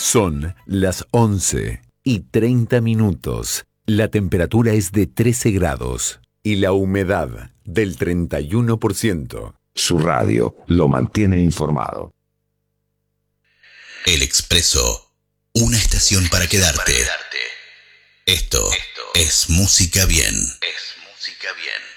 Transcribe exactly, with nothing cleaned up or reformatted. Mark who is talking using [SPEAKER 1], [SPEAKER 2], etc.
[SPEAKER 1] Son las once y treinta minutos. La temperatura es de trece grados y la humedad del treinta y uno por ciento.
[SPEAKER 2] Su radio lo mantiene informado.
[SPEAKER 3] El Expreso, una estación para quedarte. Esto, Esto es Música Bien. Es Música Bien.